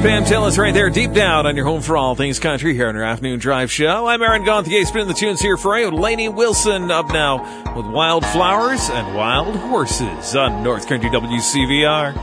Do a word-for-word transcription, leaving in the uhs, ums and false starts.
Pam Tillis right there, deep down on your home for all things country here on our afternoon drive show. I'm Aaron Gonthier, spinning the tunes here for you. Lainey Wilson up now with Wildflowers and Wild Horses on North Country W C V R.